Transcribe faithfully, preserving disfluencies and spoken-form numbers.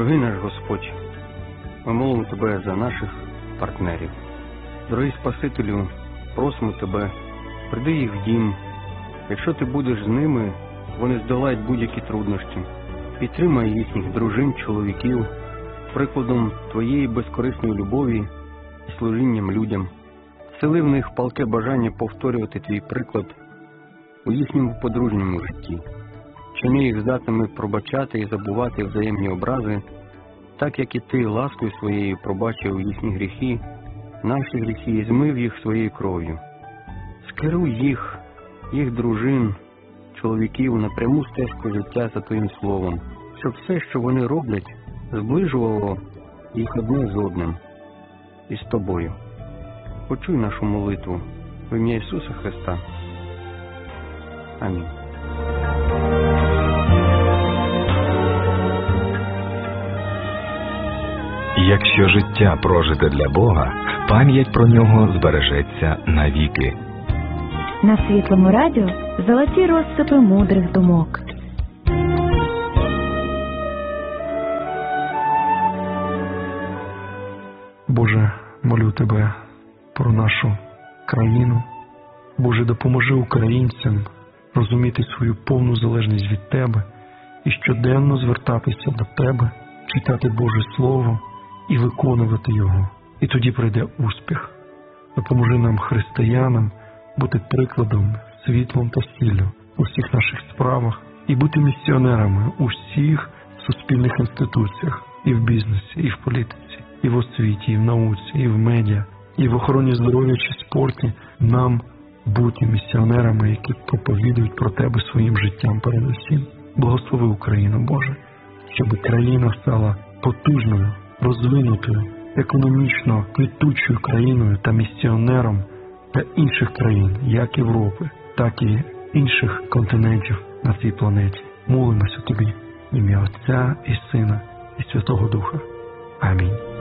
Дорогий наш Господь, ми молимо Тебе за наших партнерів. Дорогий Спасителю, просимо Тебе, прийди їх в дім. Якщо Ти будеш з ними, вони здолають будь-які труднощі. Підтримай їхніх дружин, чоловіків, прикладом Твоєї безкорисної любові і служінням людям. Всели в них палке бажання повторювати Твій приклад у їхньому подружньому житті. Чини їх здатними пробачати і забувати взаємні образи, так як і Ти ласкою своєю пробачив їхні гріхи, наші гріхи, і змив їх своєю кров'ю. Скеруй їх, їх дружин, чоловіків на пряму стежку життя за Твоїм словом, щоб все, що вони роблять, зближувало їх одне з одним і з Тобою. Почуй нашу молитву в ім'я Ісуса Христа. Амінь. Якщо життя прожите для Бога, пам'ять про нього збережеться навіки. На Світлому радіо золоті розсипи мудрих думок. Боже, молю Тебе про нашу країну. Боже, допоможи українцям розуміти свою повну залежність від Тебе і щоденно звертатися до Тебе, читати Боже Слово і виконувати його. І тоді прийде успіх. Допоможи нам, християнам, бути прикладом, світлом та сіллю у всіх наших справах і бути місіонерами у всіх суспільних інституціях, і в бізнесі, і в політиці, і в освіті, і в науці, і в медіа, і в охороні здоров'я чи спорті. Нам бути місіонерами, які проповідують про Тебе своїм життям передусім. Благослови Україну, Боже, щоб країна стала потужною, розвинутою, економічно квітучою країною та місіонером для інших країн, як Європи, так і інших континентів на цій планеті. Молимося Тобі в ім'я Отця і Сина і Святого Духа. Амінь.